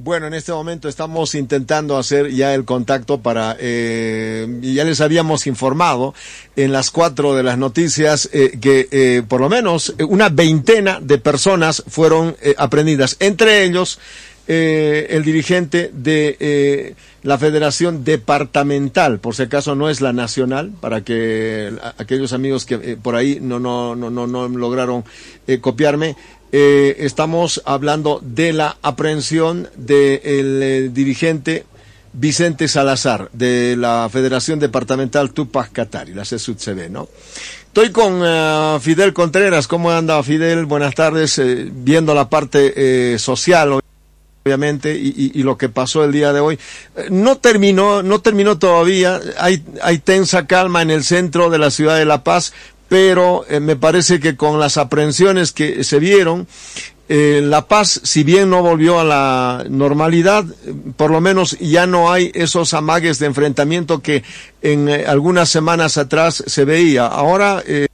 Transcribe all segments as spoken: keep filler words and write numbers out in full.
Bueno, en este momento estamos intentando hacer ya el contacto para, eh, ya les habíamos informado en las cuatro de las noticias eh, que eh, por lo menos una veintena de personas fueron eh, aprendidas, entre ellos eh, el dirigente de eh, la Federación Departamental, por si acaso no es la nacional, para que aquellos amigos que eh, por ahí no, no, no, no, no lograron eh, copiarme. Eh, estamos hablando de la aprehensión del eh, dirigente Vicente Salazar de la Federación Departamental Tupac Katari, la C E S U T C B, ¿no? Estoy con uh, Fidel Contreras. ¿Cómo anda, Fidel? Buenas tardes. Eh, viendo la parte eh, social, obviamente, y, y, y lo que pasó el día de hoy. Eh, no terminó, no terminó todavía. Hay, hay tensa calma en el centro de la ciudad de La Paz, pero eh, me parece que con las aprehensiones que se vieron, eh, La Paz, si bien no volvió a la normalidad, eh, por lo menos ya no hay esos amagues de enfrentamiento que en eh, algunas semanas atrás se veía. Ahora, eh,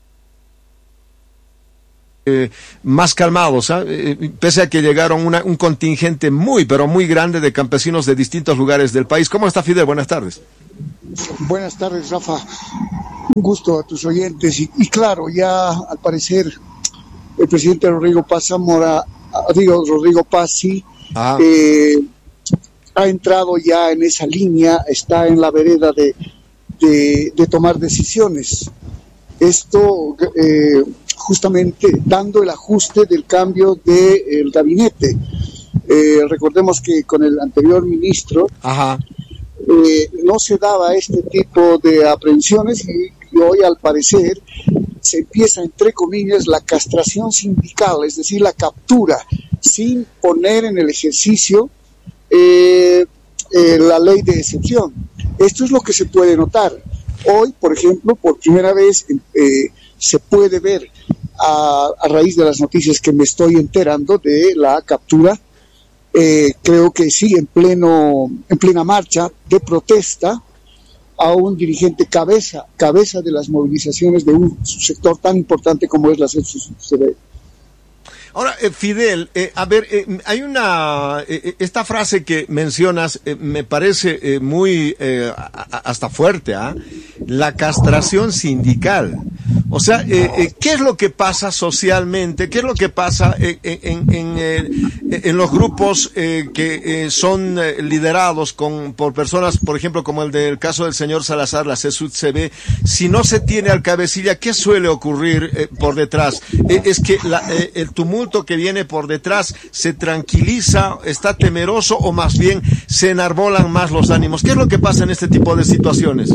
eh, más calmados, ¿eh? Eh, pese a que llegaron una, un contingente muy, pero muy grande de campesinos de distintos lugares del país. ¿Cómo está, Fidel? Buenas tardes. Buenas tardes, Rafa. Un gusto a tus oyentes. Y, y claro, ya al parecer el presidente Rodrigo Paz Zamora, digo, Rodrigo Paz, sí, ah. eh, ha entrado ya en esa línea, está en la vereda de, de, de tomar decisiones. Esto eh, justamente dando el ajuste del cambio del gabinete. Eh, recordemos que con el anterior ministro, Ajá. Eh, no se daba este tipo de aprehensiones y, y hoy al parecer se empieza, entre comillas, la castración sindical, es decir, la captura sin poner en el ejercicio eh, eh, la ley de excepción. Esto es lo que se puede notar. Hoy, por ejemplo, por primera vez eh, se puede ver a, a raíz de las noticias que me estoy enterando de la captura. Eh, creo que sí, en pleno, en plena marcha de protesta a un dirigente cabeza, cabeza de las movilizaciones de un sector tan importante como es la C E S U C B. Ahora, eh, Fidel, eh, a ver, eh, hay una, eh, esta frase que mencionas eh, me parece eh, muy, eh, hasta fuerte, ¿ah? ¿eh? La castración sindical. O sea, eh, eh, ¿qué es lo que pasa socialmente? ¿Qué es lo que pasa en, en, en, eh, en los grupos eh, que eh, son eh, liderados con, por personas, por ejemplo, como el del caso del señor Salazar, la C E S U T C B? Si no se tiene al cabecilla, ¿qué suele ocurrir eh, por detrás? Eh, es que la, eh, el tumulto que viene por detrás se tranquiliza, está temeroso, o más bien se enarbolan más los ánimos. ¿Qué es lo que pasa en este tipo de situaciones?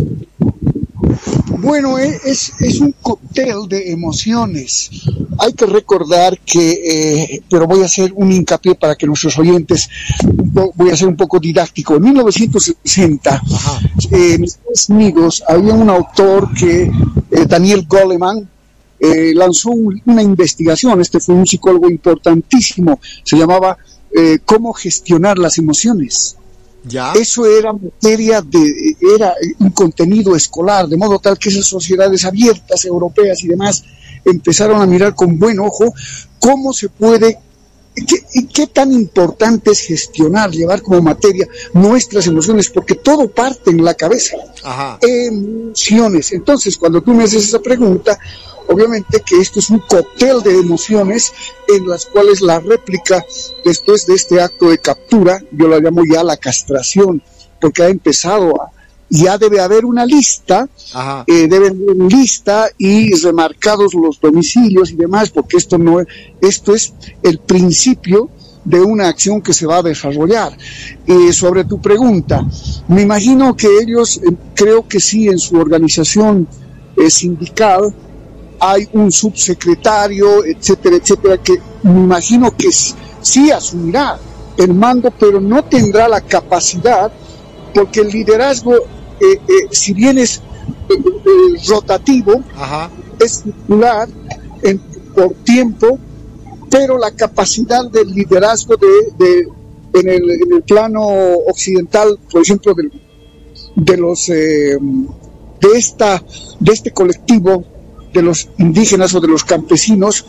Bueno, es, es un cóctel de emociones. Hay que recordar que, eh, pero voy a hacer un hincapié para que nuestros oyentes, voy a ser un poco didáctico. En mil novecientos sesenta, eh, en Estados Unidos había un autor que, eh, Daniel Goleman, Eh, lanzó un, una investigación. Este fue un psicólogo importantísimo, se llamaba eh, cómo gestionar las emociones. ¿Ya? Eso era materia de, era un contenido escolar, de modo tal que esas sociedades abiertas, europeas y demás, empezaron a mirar con buen ojo cómo se puede, qué, qué tan importante es gestionar, llevar como materia nuestras emociones, porque todo parte en la cabeza. Ajá. Emociones. Entonces, cuando tú me haces esa pregunta, obviamente que esto es un cóctel de emociones en las cuales la réplica después de este acto de captura, yo la llamo ya la castración, porque ha empezado a, ya debe haber una lista, eh, debe haber una lista y remarcados los domicilios y demás, porque esto no, esto es el principio de una acción que se va a desarrollar. Eh, sobre tu pregunta, me imagino que ellos, eh, creo que sí, en su organización eh, sindical, hay un subsecretario, etcétera, etcétera, que me imagino que sí asumirá el mando, pero no tendrá la capacidad, porque el liderazgo, eh, eh, si bien es eh, eh, rotativo, Ajá. es circular en, por tiempo, pero la capacidad del liderazgo de, de, en, el, en el plano occidental, por ejemplo, de, de los eh, de esta de este colectivo de los indígenas o de los campesinos,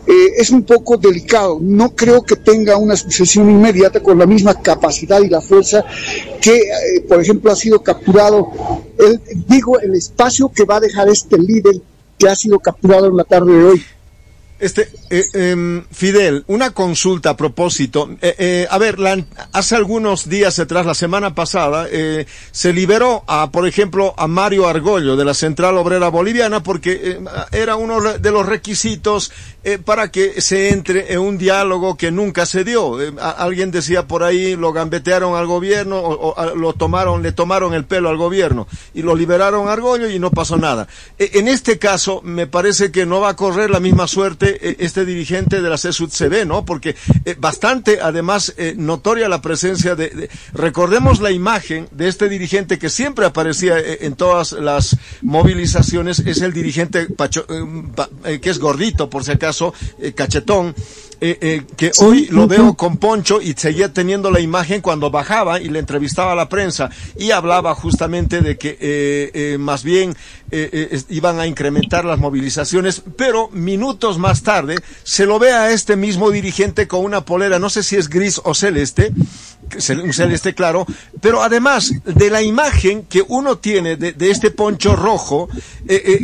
eh, es un poco delicado. No creo que tenga una sucesión inmediata con la misma capacidad y la fuerza que, eh, por ejemplo, ha sido capturado, el, digo, el espacio que va a dejar este líder que ha sido capturado en la tarde de hoy. Este, eh, eh, Fidel, una consulta a propósito. Eh, eh, a ver, la, hace algunos días atrás, la semana pasada, eh, se liberó a, por ejemplo, a Mario Argollo de la Central Obrera Boliviana porque eh, era uno de los requisitos eh, para que se entre en un diálogo que nunca se dio. Eh, a, alguien decía por ahí, lo gambetearon al gobierno o, o a, lo tomaron, le tomaron el pelo al gobierno y lo liberaron a Argollo y no pasó nada. Eh, en este caso, me parece que no va a correr la misma suerte este dirigente de la C E S U D C B, ¿no? Porque eh, bastante, además, eh, notoria la presencia de, de... Recordemos la imagen de este dirigente que siempre aparecía eh, en todas las movilizaciones, es el dirigente Pacho, eh, pa, eh, que es gordito, por si acaso, eh, cachetón, Eh, eh, que hoy lo veo con poncho y seguía teniendo la imagen cuando bajaba y le entrevistaba a la prensa y hablaba justamente de que eh, eh, más bien eh, eh, iban a incrementar las movilizaciones, pero minutos más tarde se lo ve a este mismo dirigente con una polera, no sé si es gris o celeste, un celeste claro, pero además de la imagen que uno tiene de, de este poncho rojo, eh, eh,